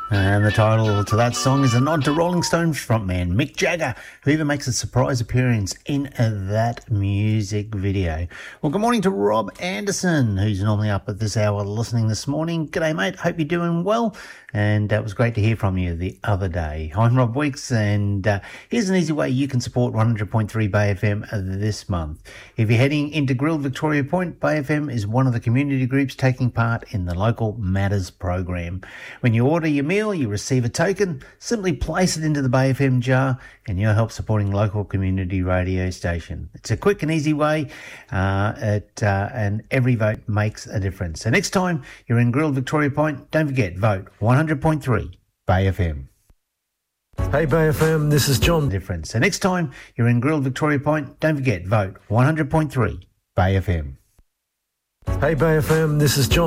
And the title to that song is a nod to Rolling Stones frontman Mick Jagger, who even makes a surprise appearance in that music video. Well, good morning to Rob Anderson, who's normally up at this hour listening this morning. G'day, mate. Hope you're doing well. And it was great to hear from you the other day. I'm Rob Weeks, and here's an easy way you can support 100.3 Bay FM this month. If you're heading into Grilled Victoria Point, Bay FM is one of the community groups taking part in the Local Matters program. When you order your meal, you receive a token. Simply place it into the Bay FM jar, and you'll help supporting local community radio station. It's a quick and easy way, and every vote makes a difference. So next time you're in Grilled Victoria Point, don't forget, vote 100.3 Bay FM. Hey Bay FM, this is John. Difference. So next time you're in Grilled Victoria Point, don't forget, vote 100.3 Bay FM. Hey Bay FM, this is John.